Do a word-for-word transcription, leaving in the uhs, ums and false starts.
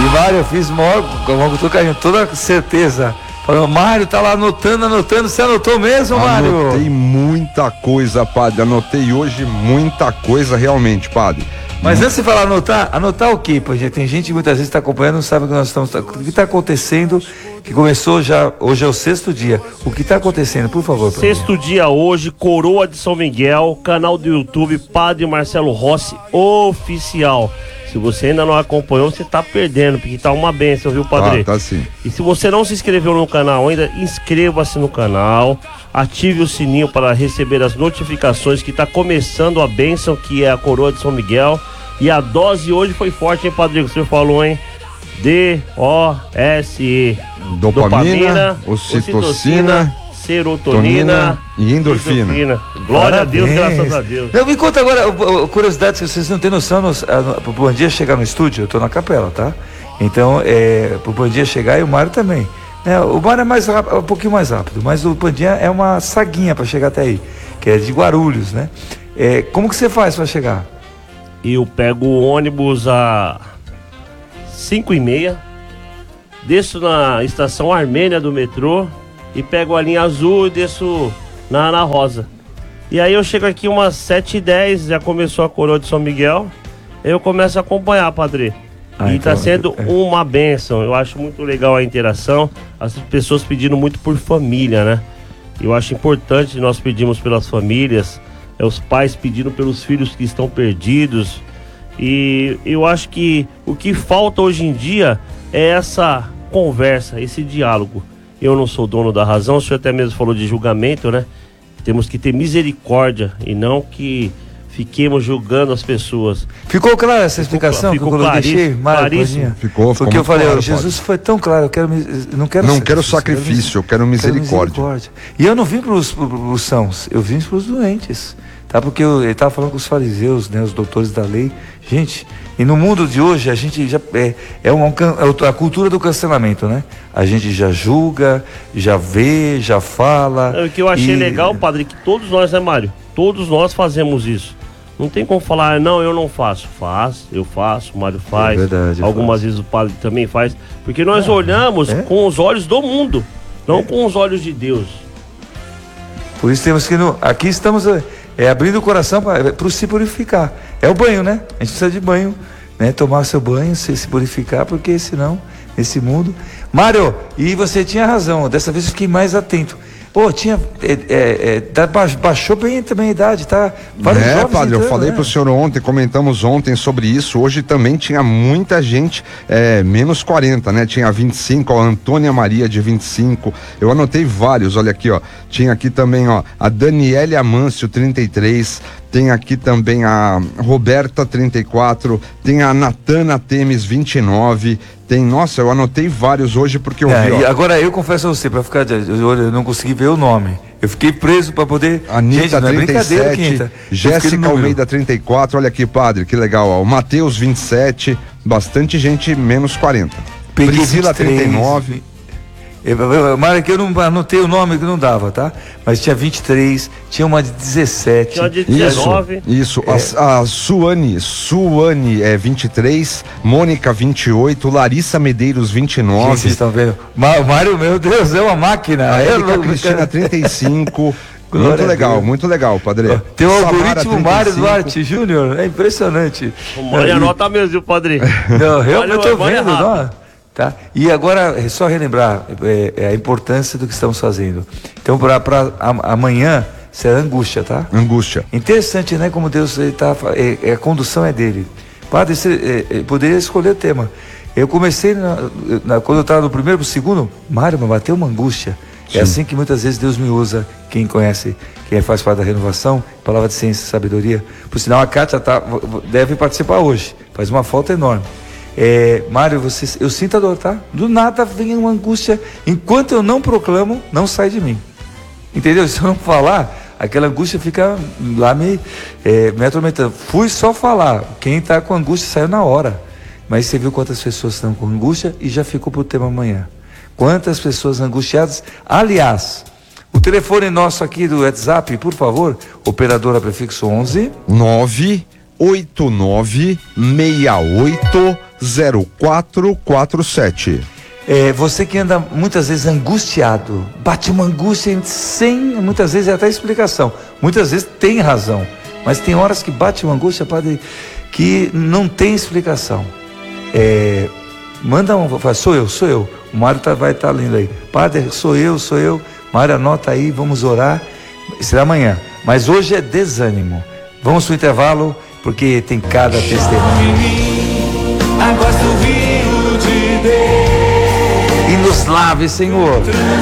E Mário, eu fiz maior, com todo carinho, toda certeza. Falando, Mário, tá lá anotando, anotando. Você anotou mesmo, Mário? Anotei muita coisa, padre. Anotei hoje muita coisa, realmente, padre. Mas antes de falar anotar, anotar o quê? Porque tem gente que muitas vezes está acompanhando, não sabe o que nós estamos, o que está acontecendo, que começou já, hoje é o sexto dia. O que está acontecendo, por favor? Sexto dia hoje, Coroa de São Miguel, canal do YouTube, Padre Marcelo Rossi Oficial. Se você ainda não acompanhou, você tá perdendo, porque tá uma benção, viu, padre? Ah, tá sim. E se você não se inscreveu no canal ainda, inscreva-se no canal, ative o sininho para receber as notificações que tá começando a bênção, que é a Coroa de São Miguel. E a dose hoje foi forte, hein, padre? Você falou, hein? D O S E. Dopamina, ocitocina, serotonina e endorfina. endorfina. Glória Parabéns. A Deus, graças a Deus. Eu me conta agora, curiosidade, se vocês não têm noção, nos, a, pro Bom Dia chegar no estúdio, eu tô na capela, tá? Então, é, pro Bom Dia chegar e o Mário também. É, o Mário é mais rápido, um pouquinho mais rápido, mas o Bom Dia é uma saguinha para chegar até aí, que é de Guarulhos, né? É, como que você faz para chegar? Eu pego o ônibus a cinco e meia, desço na estação Armênia do metrô e pego a linha azul e desço na Ana Rosa. E aí eu chego aqui umas sete e dez, já começou a Coroa de São Miguel, eu começo a acompanhar, padre. Ah, e então, tá sendo é. uma bênção, eu acho muito legal a interação, as pessoas pedindo muito por família, né? Eu acho importante, nós pedimos pelas famílias, é os pais pedindo pelos filhos que estão perdidos. E eu acho que o que falta hoje em dia é essa conversa, esse diálogo. Eu não sou dono da razão, o senhor até mesmo falou de julgamento, né? Temos que ter misericórdia e não que fiquemos julgando as pessoas. Ficou clara essa explicação ficou, ficou que eu deixei? Claríssimo. Ficou, Porque eu falei, claro, Jesus pode. Foi tão claro, eu quero, não quero não quero sacrifício, eu quero misericórdia. quero misericórdia. E eu não vim para os sãos, eu vim para os doentes. Tá? Porque eu, ele estava falando com os fariseus, né, os doutores da lei. Gente, e no mundo de hoje a gente já é, é, uma, é a cultura do cancelamento, né? A gente já julga, já vê, já fala. O que eu achei e... legal, padre, que todos nós, né, Mário? Todos nós fazemos isso. Não tem como falar, não, eu não faço. Faz, eu faço, o Mário faz. É verdade, algumas faço. vezes o padre também faz. Porque nós é, olhamos é? com os olhos do mundo, não é. com os olhos de Deus. Por isso temos que, no, aqui estamos é, abrindo o coração para se purificar. É o banho, né? A gente precisa de banho, né? Tomar seu banho, se, se purificar, porque senão, nesse mundo... Mário, e você tinha razão, dessa vez eu fiquei mais atento. Pô, tinha, é, é, é, baixou bem também a idade, tá? Vários é, padre, entrando, eu falei né? pro senhor ontem, comentamos ontem sobre isso, hoje também tinha muita gente, é, menos quarenta, né? Tinha vinte e cinco, ó, a Antônia Maria de vinte e cinco, eu anotei vários, olha aqui, ó, tinha aqui também, ó, a Daniele Amâncio, trinta e três, tem aqui também a Roberta, trinta e quatro, tem a Natana Temes, vinte e nove, tem, nossa, eu anotei vários hoje porque eu é, vi, ó. E agora eu confesso a você, para ficar, eu, eu não consegui ver o nome. Eu fiquei preso para poder... Anitta, gente, trinta e sete, Jéssica Almeida, trinta e quatro, olha aqui, padre, que legal, ó. O Matheus, vinte e sete, bastante gente, menos quarenta. Peguei Priscila, trinta e nove. Mário, que eu não anotei o nome que não dava, tá? Mas tinha vinte e três, tinha uma de dezessete. Tinha de dezenove. Isso, isso. É. A, a Suane, Suane é vinte e três, Mônica vinte e oito, Larissa Medeiros vinte e nove. Gente, vocês estão vendo? Mário, meu Deus, é uma máquina. A Érica Cristina, trinta e cinco. Muito legal, muito legal, padre. Tem o algoritmo Mário Duarte Júnior, é impressionante. O Mário anota mesmo, viu, padre? Não, realmente eu tô vendo, não. Tá? E agora, é só relembrar é, é a importância do que estamos fazendo. Então, para amanhã, será angústia, tá? Angústia. Interessante, né? Como Deus está. É, é, a condução é dele. Padre, você é, poderia escolher o tema. Eu comecei, na, na, quando eu estava no primeiro para o segundo, Mário, me bateu uma angústia. Sim. É assim que muitas vezes Deus me usa. Quem conhece, quem faz parte da renovação, palavra de ciência e sabedoria. Por sinal, a Kátia tá, deve participar hoje. Faz uma falta enorme. É, Mário, você, eu sinto a dor, tá? Do nada vem uma angústia. Enquanto eu não proclamo, não sai de mim. Entendeu? Se eu não falar, aquela angústia fica lá me, é, me atormentando. Fui só falar. Quem está com angústia saiu na hora. Mas você viu quantas pessoas estão com angústia e já ficou para o tema amanhã. Quantas pessoas angustiadas. Aliás, o telefone nosso aqui do WhatsApp, por favor, operadora prefixo onze nove oito nove seis oito zero quatro quatro sete. É, você que anda muitas vezes angustiado, bate uma angústia sem, muitas vezes, até explicação. Muitas vezes tem razão, mas tem horas que bate uma angústia, padre, que não tem explicação. É, manda um, fala, sou eu, sou eu. O Mário tá, vai estar tá lendo aí. Padre, sou eu, sou eu. Mário, anota aí, vamos orar. Será amanhã. Mas hoje é desânimo. Vamos pro intervalo, porque tem cada testemunho. E nos lave, Senhor.